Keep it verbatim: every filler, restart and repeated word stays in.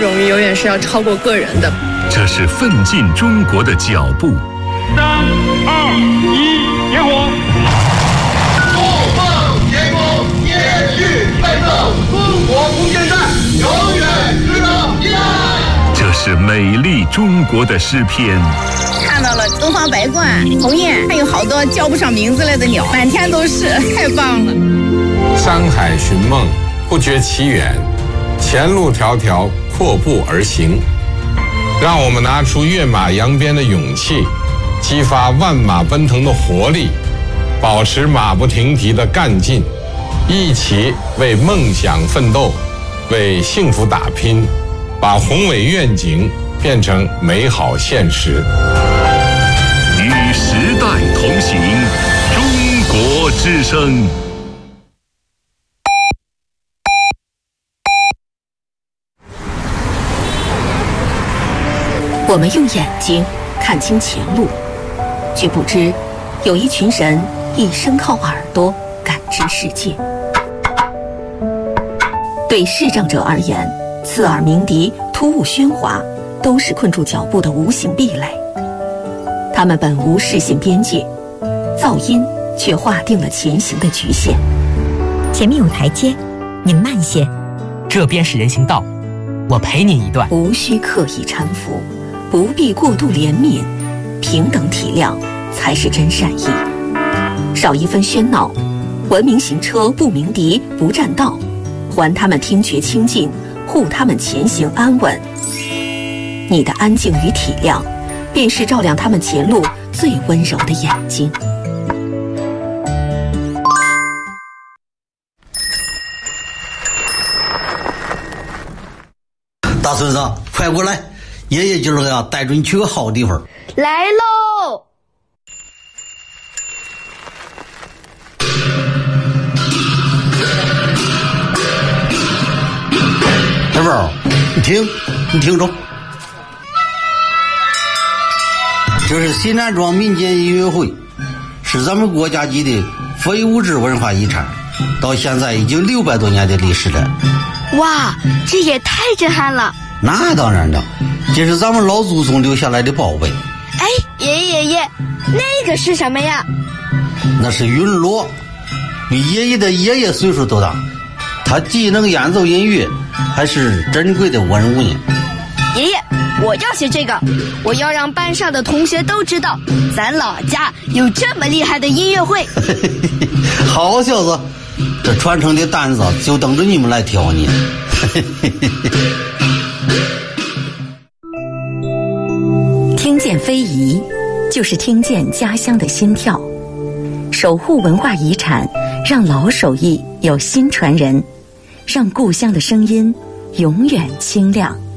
荣誉永远是要超过个人的。 这是奋进中国的脚步。 三二一，点火！ 怒放天空，延续奋斗，中国空间站永远值得依赖。 这是美丽中国的诗篇。 看到了东方白鹳、鸿雁，还有好多叫不上名字来的鸟，满天都是，太棒了。 山海寻梦，不觉其远，前路迢迢，阔步而行。让我们拿出跃马扬鞭的勇气，激发万马奔腾的活力，保持马不停蹄的干劲，一起为梦想奋斗，为幸福打拼，把宏伟愿景变成美好现实。 与时代同行，中国之声。 我们用眼睛看清前路，却不知有一群人一生靠耳朵感知世界。对视障者而言，刺耳鸣笛、突兀喧哗都是困住脚步的无形壁垒。他们本无视线边界，噪音却划定了前行的局限。 前面有台阶，您慢些。 这边是人行道，我陪您一段。 无需刻意搀扶，不必过度怜悯，平等体谅才是真善意。少一分喧闹，文明行车不鸣笛不占道，还他们听觉清净，护他们前行安稳。你的安静与体谅，便是照亮他们前路最温柔的眼睛。 大孙子，快过来！爷爷今儿个呀，带着你去个好地方。 来喽！ 小宝，你听，你听着，这是西南庄民间音乐会，是咱们国家级的非物质文化遗产，到现在已经六百多年的历史了。 哇，这也太震撼了！ 那当然了，这是咱们老祖宗留下来的宝贝。 哎，爷爷爷爷，那个是什么呀？ 那是云锣，比爷爷的爷爷岁数都大，他既能演奏音乐，还是珍贵的文物呢。 爷爷，我要学这个，我要让班上的同学都知道，咱老家有这么厉害的音乐会。 好小子，这传承的担子就等着你们来挑呢。 听见非遗，就是听见家乡的心跳。守护文化遗产，让老手艺有新传人，让故乡的声音永远清亮。